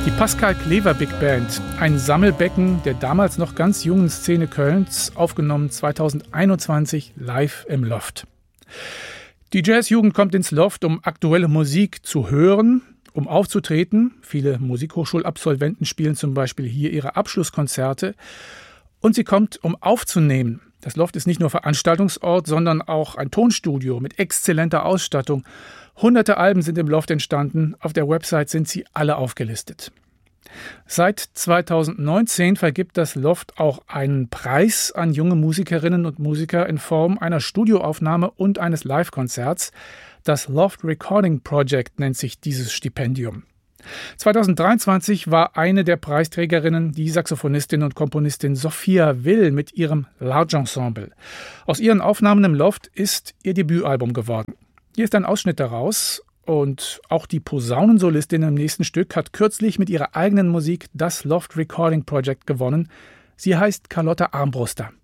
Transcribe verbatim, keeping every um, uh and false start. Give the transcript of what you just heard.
Die Pascal Klever Big Band, ein Sammelbecken der damals noch ganz jungen Szene Kölns, aufgenommen zweitausendeinundzwanzig live im Loft. Die Jazzjugend kommt ins Loft, um aktuelle Musik zu hören, um aufzutreten. Viele Musikhochschulabsolventen spielen zum Beispiel hier ihre Abschlusskonzerte. Und sie kommt, um aufzunehmen. Das Loft ist nicht nur Veranstaltungsort, sondern auch ein Tonstudio mit exzellenter Ausstattung. Hunderte Alben sind im Loft entstanden. Auf der Website sind sie alle aufgelistet. Seit zweitausendneunzehn vergibt das Loft auch einen Preis an junge Musikerinnen und Musiker in Form einer Studioaufnahme und eines Live-Konzerts. Das Loft Recording Project nennt sich dieses Stipendium. zweitausenddreiundzwanzig war eine der Preisträgerinnen die Saxophonistin und Komponistin Sophia Will mit ihrem Large Ensemble. Aus ihren Aufnahmen im Loft ist ihr Debütalbum geworden. Hier ist ein Ausschnitt daraus und auch die Posaunensolistin im nächsten Stück hat kürzlich mit ihrer eigenen Musik das Loft Recording Project gewonnen. Sie heißt Carlotta Armbruster.